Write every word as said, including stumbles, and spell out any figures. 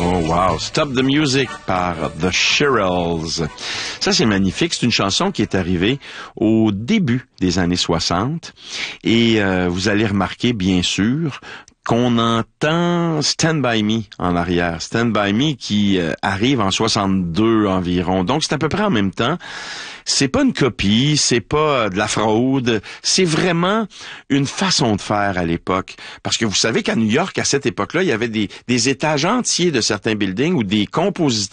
Oh wow, Stop the Music par The Shirelles. Ça c'est magnifique, c'est une chanson qui est arrivée au début des années soixante et euh, vous allez remarquer bien sûr qu'on entend Stand By Me en arrière. Stand By Me qui euh, arrive en soixante-deux environ. Donc c'est à peu près en même temps. C'est pas une copie, c'est pas de la fraude, c'est vraiment une façon de faire à l'époque. Parce que vous savez qu'à New York, à cette époque-là, il y avait des, des étages entiers de certains buildings où des compositeurs